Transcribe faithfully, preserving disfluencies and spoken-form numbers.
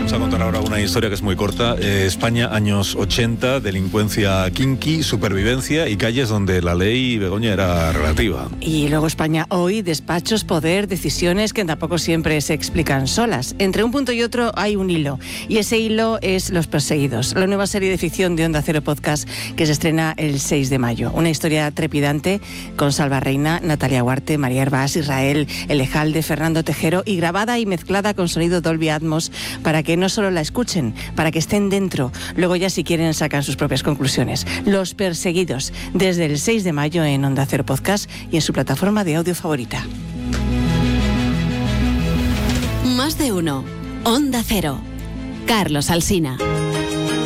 Vamos a contar ahora una historia que es muy corta. Eh, España, años ochenta, delincuencia kinky, supervivencia y calles donde la ley, Begoña, era relativa. Y luego España hoy, despachos, poder, decisiones que tampoco siempre se explican solas. Entre un punto y otro hay un hilo, y ese hilo es Los Perseguidos, la nueva serie de ficción de Onda Cero Podcast que se estrena el seis de mayo. Una historia trepidante con Salva Reina, Natalia Huarte, María Hervás, Israel Elejalde, Fernando Tejero, y grabada y mezclada con sonido Dolby Atmos para que no solo la escuchen, para que estén dentro. Luego ya, si quieren, sacan sus propias conclusiones. Los Perseguidos, desde el seis de mayo en Onda Cero Podcast y en su plataforma de audio favorita. Más de uno. Onda Cero. Carlos Alsina.